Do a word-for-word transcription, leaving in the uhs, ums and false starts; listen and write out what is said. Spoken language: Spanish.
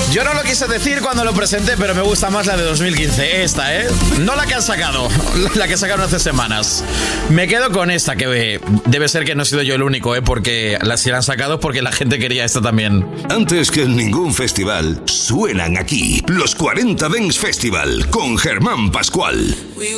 Yo no lo quise decir cuando lo presenté, pero me gusta más la de dos mil quince. Esta, ¿eh? No la que han sacado, la que sacaron hace semanas. Me quedo con esta, que debe ser que no he sido yo el único, ¿eh? Porque la, si la han sacado porque la gente quería esta también. Antes que en ningún festival, suenan aquí los cuarenta Dance Festival con Germán Pascual.